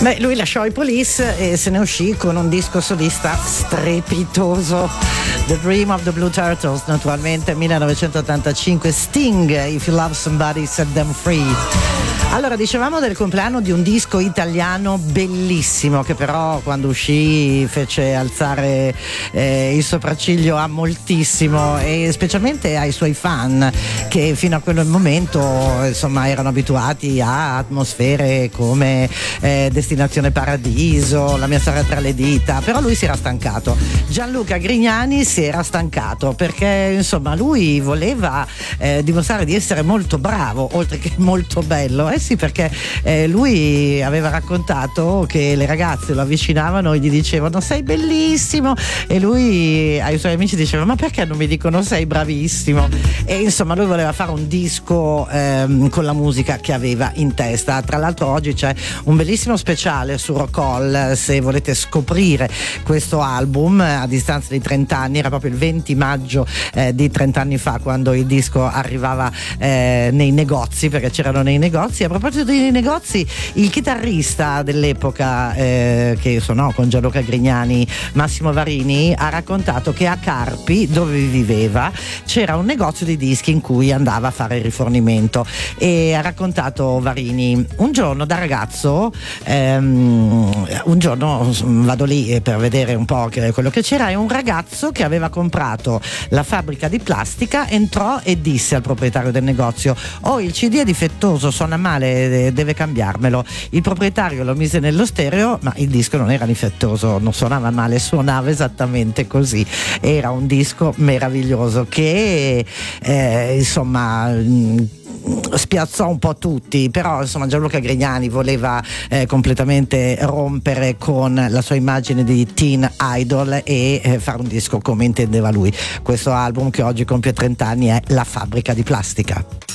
Beh, lui lasciò i Police e se ne uscì con un disco solista strepitoso, The Dream of the Blue Turtles, naturalmente 1985, Sting, If You Love Somebody Set Them Free. Allora, dicevamo del compleanno di un disco italiano bellissimo che però quando uscì fece alzare il sopracciglio a moltissimo e specialmente ai suoi fan che fino a quel momento insomma erano abituati a atmosfere come Destinazione Paradiso, La mia storia tra le dita, però lui si era stancato. Gianluca Grignani si era stancato perché insomma lui voleva dimostrare di essere molto bravo oltre che molto bello. Sì, perché lui aveva raccontato che le ragazze lo avvicinavano e gli dicevano sei bellissimo e lui ai suoi amici diceva ma perché non mi dicono sei bravissimo, e insomma lui voleva fare un disco con la musica che aveva in testa. Tra l'altro oggi c'è un bellissimo speciale su Rock Hall se volete scoprire questo album a distanza di 30 anni, era proprio il 20 maggio di 30 anni fa quando il disco arrivava nei negozi, perché c'erano nei negozi. A proposito dei negozi, il chitarrista dell'epoca che suonò con Gianluca Grignani, Massimo Varini, ha raccontato che a Carpi, dove viveva, c'era un negozio di dischi in cui andava a fare il rifornimento, e ha raccontato Varini: un giorno da ragazzo un giorno vado lì per vedere un po' quello che c'era, e un ragazzo che aveva comprato la fabbrica di plastica entrò e disse al proprietario del negozio: oh, il CD è difettoso, suona male, deve cambiarmelo. Il proprietario lo mise nello stereo, ma il disco non era difettoso, non suonava male, suonava esattamente così. Era un disco meraviglioso che insomma spiazzò un po' tutti, però insomma Gianluca Grignani voleva completamente rompere con la sua immagine di teen idol e fare un disco come intendeva lui. Questo album, che oggi compie 30 anni, è La fabbrica di plastica.